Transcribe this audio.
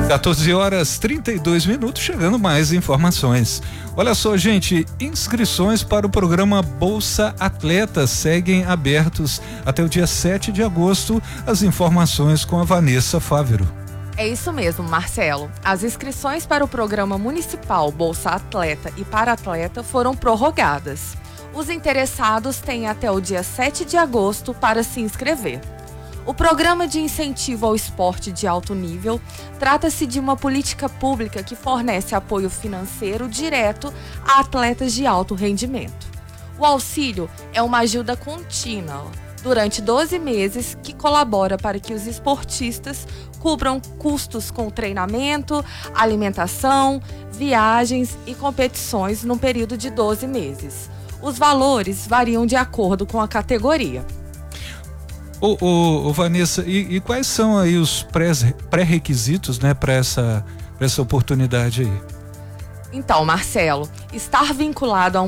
14h32, chegando mais informações. Olha só, gente, inscrições para o programa Bolsa Atleta seguem abertos até o dia 7 de agosto. As informações com a Vanessa Fávero. É isso mesmo, Marcelo. As inscrições para o programa municipal Bolsa Atleta e Para-Atleta foram prorrogadas. Os interessados têm até o dia 7 de agosto para se inscrever. O Programa de Incentivo ao Esporte de Alto Nível trata-se de uma política pública que fornece apoio financeiro direto a atletas de alto rendimento. O auxílio é uma ajuda contínua durante 12 meses que colabora para que os esportistas cubram custos com treinamento, alimentação, viagens e competições no período de 12 meses. Os valores variam de acordo com a categoria. Vanessa, e quais são aí os pré-requisitos, né, para essa oportunidade aí? Então, Marcelo, estar vinculado a